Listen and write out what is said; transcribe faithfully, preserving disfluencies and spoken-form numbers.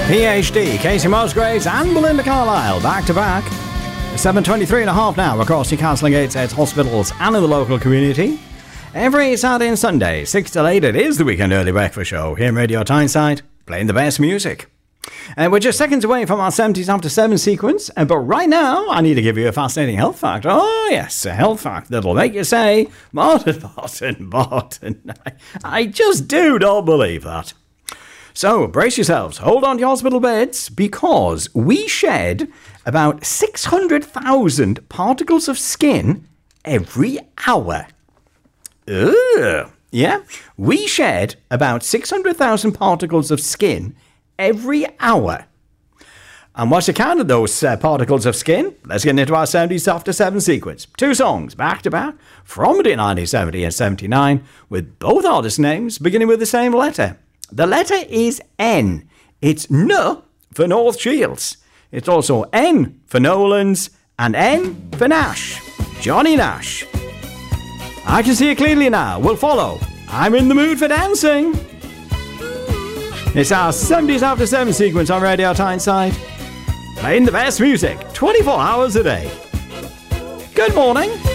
PhD, Casey Musgraves and Belinda Carlisle back to back. seven twenty-three and a half now across Newcastle and Gateshead hospitals and in the local community. Every Saturday and Sunday, six till eight, it is the Weekend Early Breakfast Show here in Radio Tyneside, playing the best music. And we're just seconds away from our seventies After seven sequence, uh, but right now I need to give you a fascinating health fact. Oh yes, a health fact that'll make you say, Martin, Martin, Martin, I, I just do not believe that. So brace yourselves, hold on to your hospital beds, because we shed about six hundred thousand particles of skin every hour. Ugh. Yeah, we shed about six hundred thousand particles of skin every hour. And what's the count of those uh, particles of skin? Let's get into our seventies After seven sequence. Two songs back to back from between nineteen seventy and seventy-nine, with both artist names beginning with the same letter. The letter is N. It's N for North Shields. It's also N for Nolan's and N for Nash. Johnny Nash. I Can See It Clearly Now will follow. I'm in the mood for dancing. It's our seventies After seven sequence on Radio Tyneside. Playing the best music twenty-four hours a day. Good morning.